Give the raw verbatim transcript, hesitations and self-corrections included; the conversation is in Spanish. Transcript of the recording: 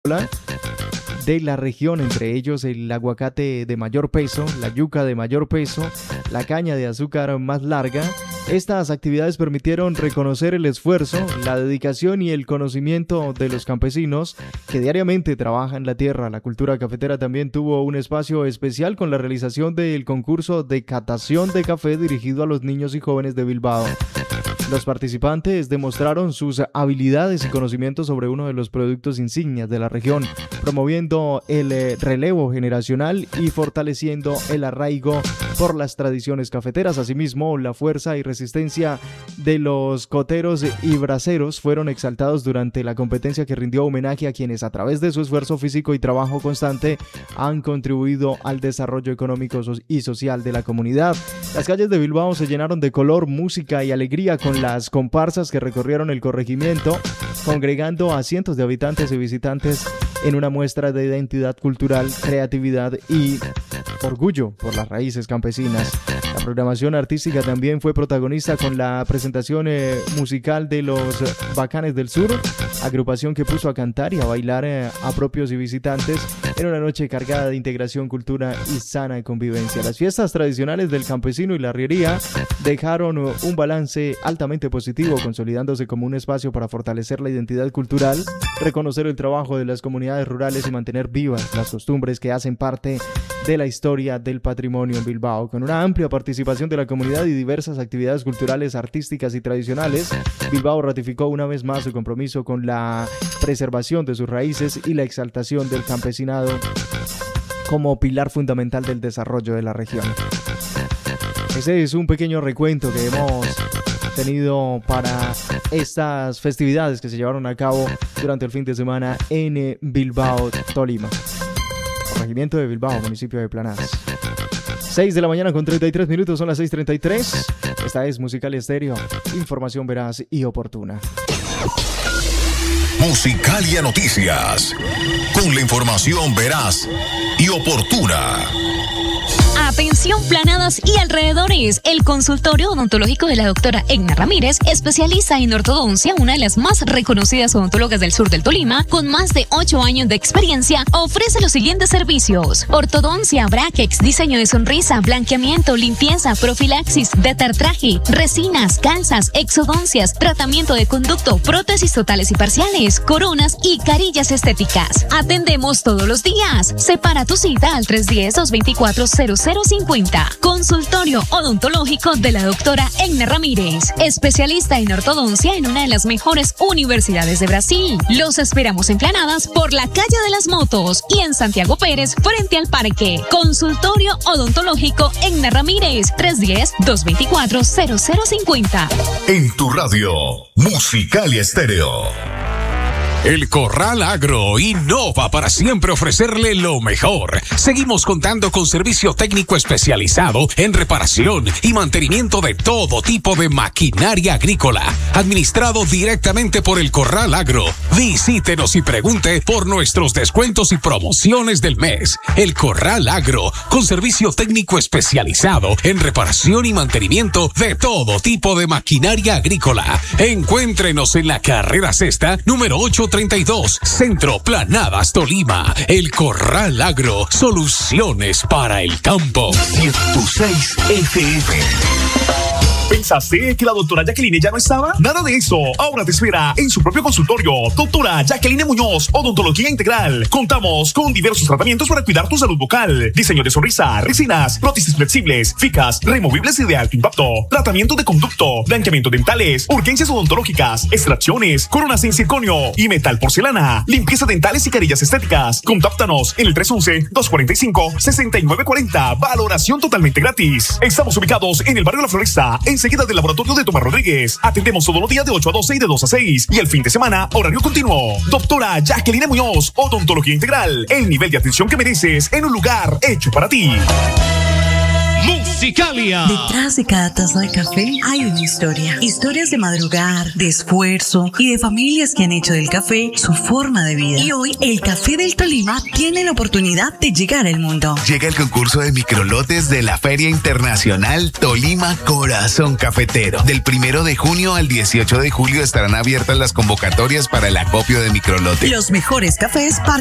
de la región, entre ellos el aguacate de mayor peso, la yuca de mayor peso, la caña de azúcar más larga. Estas actividades permitieron reconocer el esfuerzo, la dedicación y el conocimiento de los campesinos que diariamente trabajan la tierra. La cultura cafetera también tuvo un espacio especial con la realización del concurso de catación de café dirigido a los niños y jóvenes de Bilbao. Los participantes demostraron sus habilidades y conocimientos sobre uno de los productos insignias de la región, promoviendo el eh, relevo generacional y fortaleciendo el arraigo por las tradiciones cafeteras. Asimismo, la fuerza y resistencia de los coteros y braceros fueron exaltados durante la competencia, que rindió homenaje a quienes a través de su esfuerzo físico y trabajo constante han contribuido al desarrollo económico y social de la comunidad. Las calles de Bilbao se llenaron de color, música y alegría con las comparsas que recorrieron el corregimiento, congregando a cientos de habitantes y visitantes en una muestra de identidad cultural, creatividad y orgullo por las raíces campesinas. La programación artística también fue protagonista con la presentación eh, musical de los Bacanes del Sur, agrupación que puso a cantar y a bailar eh, a propios y visitantes en una noche cargada de integración, cultura y sana convivencia. Las fiestas tradicionales del campesino y la arriería dejaron un balance altamente positivo, consolidándose como un espacio para fortalecer la identidad cultural, reconocer el trabajo de las comunidades rurales y mantener vivas las costumbres que hacen parte de la historia del patrimonio en Bilbao. Con una amplia participación de la comunidad y diversas actividades culturales, artísticas y tradicionales, Bilbao ratificó una vez más su compromiso con la preservación de sus raíces y la exaltación del campesinado como pilar fundamental del desarrollo de la región. Ese es un pequeño recuento que hemos tenido para estas festividades que se llevaron a cabo durante el fin de semana en Bilbao, Tolima. Corregimiento de Bilbao, municipio de Planadas. seis de la mañana con treinta y tres minutos, son las seis treinta y tres. Esta es Musicalia Estéreo, información veraz y oportuna. Musicalia Noticias, con la información veraz y oportuna. Atención Planadas y alrededores. El consultorio odontológico de la doctora Egna Ramírez, especialista en ortodoncia, una de las más reconocidas odontólogas del sur del Tolima, con más de ocho años de experiencia, ofrece los siguientes servicios: ortodoncia, brackets, diseño de sonrisa, blanqueamiento, limpieza, profilaxis, detartraje, resinas, calzas, exodoncias, tratamiento de conducto, prótesis totales y parciales, coronas y carillas estéticas. Atendemos todos los días. Separa tu cita al tres uno cero, dos dos cuatro, cero cero cinco cero. Consultorio odontológico de la doctora Egna Ramírez, especialista en ortodoncia en una de las mejores universidades de Brasil. Los esperamos en Planadas por la calle de las Motos y en Santiago Pérez frente al parque. Consultorio odontológico Egna Ramírez, tres uno cero, dos dos cuatro, cero cero cinco cero. En tu radio, Musicalia Estéreo. El Corral Agro innova para siempre ofrecerle lo mejor. Seguimos contando con servicio técnico especializado en reparación y mantenimiento de todo tipo de maquinaria agrícola, administrado directamente por el Corral Agro. Visítenos y pregunte por nuestros descuentos y promociones del mes. El Corral Agro, con servicio técnico especializado en reparación y mantenimiento de todo tipo de maquinaria agrícola. Encuéntrenos en la carrera sexta, número ocho treinta y dos, Centro Planadas, Tolima. El Corral Agro, soluciones para el campo. ciento seis F M. ¿Pensaste que la doctora Jacqueline ya no estaba? Nada de eso. Ahora te espera en su propio consultorio. Doctora Jacqueline Muñoz, Odontología Integral. Contamos con diversos tratamientos para cuidar tu salud bucal. Diseño de sonrisa, resinas, prótesis flexibles, ficas, removibles y de alto impacto. Tratamiento de conducto, blanqueamiento dentales, urgencias odontológicas, extracciones, coronas en circonio y metal porcelana. Limpieza dentales y carillas estéticas. Contáctanos en el tres uno uno, dos cuatro cinco, seis nueve cuatro cero. Valoración totalmente gratis. Estamos ubicados en el barrio La Floresta, en seguida del laboratorio de Tomás Rodríguez. Atendemos todos los días de ocho a doce y de dos a seis. Y el fin de semana, horario continuo. Doctora Jacqueline Muñoz, Odontología Integral. El nivel de atención que mereces en un lugar hecho para ti. Mus Musicalia. Detrás de cada taza de café hay una historia. Historias de madrugar, de esfuerzo y de familias que han hecho del café su forma de vida. Y hoy el Café del Tolima tiene la oportunidad de llegar al mundo. Llega el concurso de microlotes de la Feria Internacional Tolima Corazón Cafetero. Del primero de junio al dieciocho de julio estarán abiertas las convocatorias para el acopio de microlotes. Los mejores cafés para